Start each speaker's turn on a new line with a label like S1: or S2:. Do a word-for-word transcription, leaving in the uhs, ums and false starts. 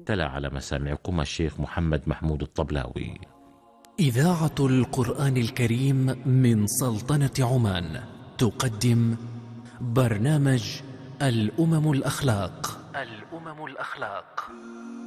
S1: تلا على مسامعكم الشيخ محمد محمود الطبلاوي.
S2: إذاعة القرآن الكريم من سلطنة عمان تقدم برنامج الأمم الأخلاق. الأمم الأخلاق